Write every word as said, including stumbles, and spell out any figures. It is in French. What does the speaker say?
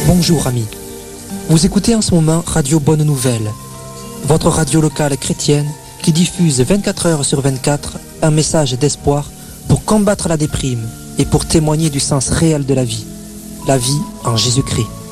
Bonjour amis, vous écoutez en ce moment Radio Bonne Nouvelle, votre radio locale chrétienne qui diffuse vingt-quatre heures sur vingt-quatre un message d'espoir pour combattre la déprime et pour témoigner du sens réel de la vie, la vie en Jésus-Christ.